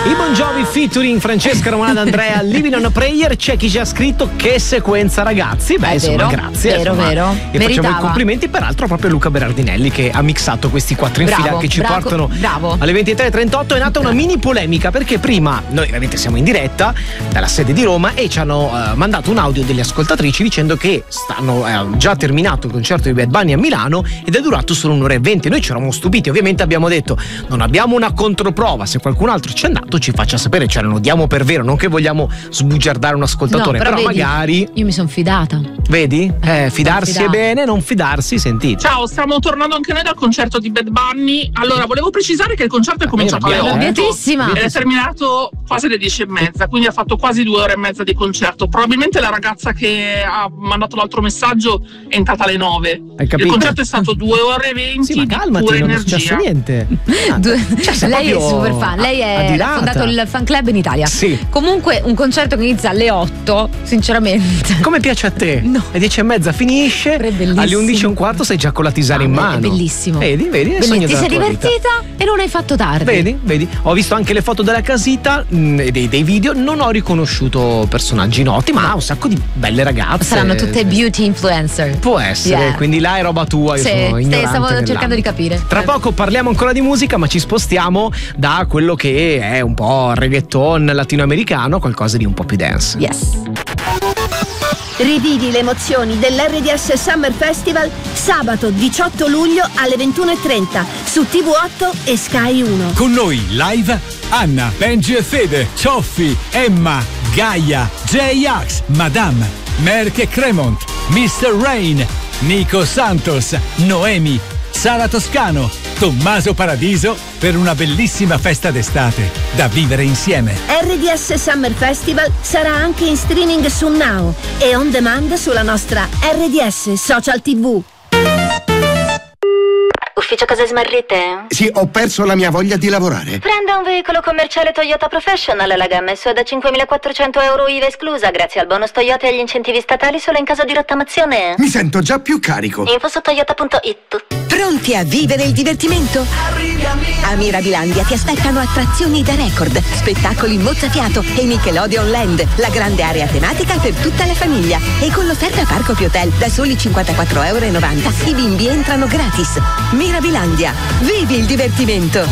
I Bon Jovi featuring Francesca Romana d'Andrea, Living on a Prayer. C'è chi ci ha scritto: che sequenza, ragazzi. Beh, insomma, grazie. Vero. E facciamo i complimenti peraltro proprio a Luca Berardinelli, che ha mixato questi 4 in fila che ci portano alle 23:38. È nata una mini polemica, perché prima noi ovviamente siamo in diretta dalla sede di Roma e ci hanno mandato un audio delle ascoltatrici dicendo che stanno già terminato il concerto di Bad Bunny a Milano ed è durato solo 1 ora e 20. Noi ci eravamo stupiti, ovviamente abbiamo detto: non abbiamo una controprova, se qualcun altro ci è andato ci faccia sapere, cioè non lo diamo per vero, non che vogliamo sbugiardare un ascoltatore, no, però vedi, magari io mi sono fidata. Vedi? Fidarsi è bene, non fidarsi, sentite. Ciao, stiamo tornando anche noi dal concerto di Bad Bunny. Allora, volevo precisare che il concerto è cominciato alle 8 ed è terminato quasi alle 10:30, quindi ha fatto quasi 2 ore e mezza di concerto. Probabilmente la ragazza che ha mandato l'altro messaggio è entrata alle 9. Hai capito? Il concerto è stato 2 ore e 20 ma calmati, di pura non energia. è successo niente. Lei è super fan, lei ha fondato il fan club in Italia. Sì. Comunque un concerto che inizia alle 8, sinceramente. Come piace a te? No. Alle 10:30 finisce, alle 11:15 sei già con la tisana in mano. È bellissimo. Vedi, ti sei divertita e non hai fatto tardi. Vedi. Ho visto anche le foto della casita e dei video, non ho riconosciuto personaggi noti, ma un sacco di belle ragazze. Saranno tutte beauty influencer. Può essere, quindi là è roba tua, io sono ignorante. Stavo cercando di capire. Tra poco parliamo ancora di musica, ma ci spostiamo da quello che è un po' reggaeton latinoamericano a qualcosa di un po' più dance. Yes. Rivivi le emozioni dell'RDS Summer Festival sabato 18 luglio alle 21:30 su TV8 e Sky 1. Con noi live Anna, Benji e Fede, Cioffi, Emma, Gaia, J-Ax, Madame, Merck e Cremont, Mr. Rain, Nico Santos, Noemi, Sara Toscano, Tommaso Paradiso per una bellissima festa d'estate da vivere insieme. RDS Summer Festival sarà anche in streaming su Now e on demand sulla nostra RDS Social TV. Ufficio cose smarrite? Sì, ho perso la mia voglia di lavorare. Prenda un veicolo commerciale Toyota Professional. La gamma è sua da 5.400 euro IVA esclusa, grazie al bonus Toyota e agli incentivi statali solo in caso di rottamazione. Mi sento già più carico. Info su toyota.it. Pronti a vivere il divertimento? A Mirabilandia ti aspettano attrazioni da record, spettacoli mozzafiato e Nickelodeon Land, la grande area tematica per tutta la famiglia. E con l'offerta Parco Più Hotel da soli 54,90 euro i bimbi entrano gratis. Mirabilandia, vivi il divertimento.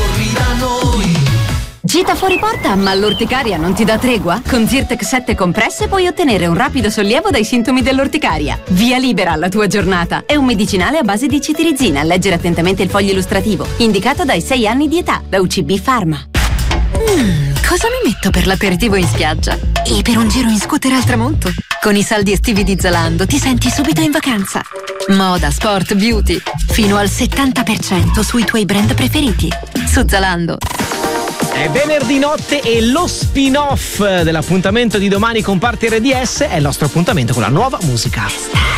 Gita fuori porta, ma l'orticaria non ti dà tregua? Con Zyrtec 7 compresse puoi ottenere un rapido sollievo dai sintomi dell'orticaria. Via libera alla tua giornata. È un medicinale a base di cetirizina. Leggere attentamente il foglio illustrativo. Indicato dai 6 anni di età da UCB Pharma. Cosa mi metto per l'aperitivo in spiaggia? E per un giro in scooter al tramonto? Con i saldi estivi di Zalando ti senti subito in vacanza. Moda, sport, beauty. Fino al 70% sui tuoi brand preferiti. Su Zalando. È venerdì notte e lo spin-off dell'appuntamento di domani con Party RDS è il nostro appuntamento con la nuova musica.